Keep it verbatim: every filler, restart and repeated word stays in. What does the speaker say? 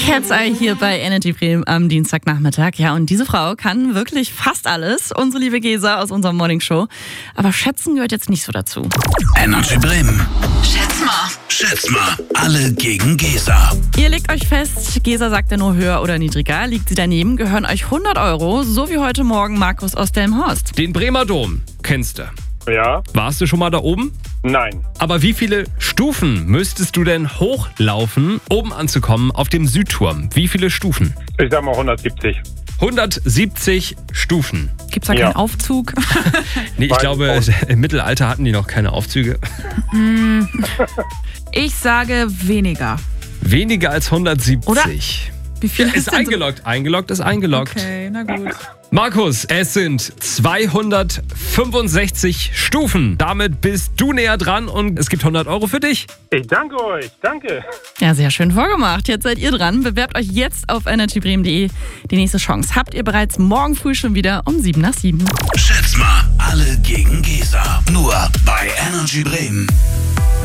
Cat's Eye hier bei Energy Bremen am Dienstagnachmittag. Ja, und diese Frau kann wirklich fast alles. Unsere liebe Gesa aus unserer Morningshow. Aber schätzen gehört jetzt nicht so dazu. Energy Bremen. Schätz mal. Schätz mal. Alle gegen Gesa. Ihr legt euch fest, Gesa sagt ja nur höher oder niedriger. Liegt sie daneben, gehören euch hundert Euro. So wie heute Morgen Markus aus Delmenhorst. Den Bremer Dom kennst du. Ja, Warst du schon mal da oben? nein. Aber wie viele Stufen müsstest du denn hochlaufen, um anzukommen auf dem Südturm? Wie viele Stufen? Ich sag mal hundertsiebzig. hundertsiebzig Stufen. Gibt's da Ja. keinen Aufzug? Nee, ich Weiß glaube, ich im Mittelalter hatten die noch keine Aufzüge. Ich sage weniger. Weniger als hundertsiebzig. Oder? Wie viel Ist denn so- eingeloggt. Eingeloggt ist eingeloggt. Okay, na gut. Markus, es sind zweihundertfünfundsechzig Stufen. Damit bist du näher dran und es gibt hundert Euro für dich. Ich danke euch, danke. Ja, sehr schön vorgemacht. Jetzt seid ihr dran. Bewerbt euch jetzt auf energy bremen punkt de. Die nächste Chance habt ihr bereits morgen früh schon wieder um sieben nach sieben. Schätz mal. Alle gegen Gesa. Nur bei Energy Bremen.